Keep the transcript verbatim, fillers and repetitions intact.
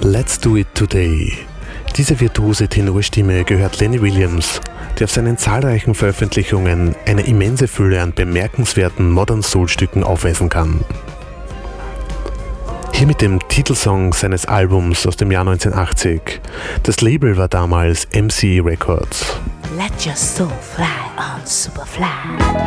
Let's Do It Today. Diese virtuose Tenorstimme gehört Lenny Williams, der auf seinen zahlreichen Veröffentlichungen eine immense Fülle an bemerkenswerten Modern Soul-Stücken aufweisen kann. Hier mit dem Titelsong seines Albums aus dem Jahr neunzehnhundertachtzig. Das Label war damals M C Records. Let your soul fly on Superfly.